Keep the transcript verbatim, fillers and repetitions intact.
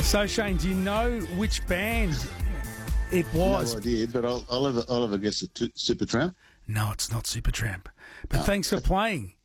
So, Shane, do you know which band it was? No idea, but I'll, I'll have a, I'll have a guess at t- Supertramp. No, it's not Supertramp. But No, thanks for okay. playing.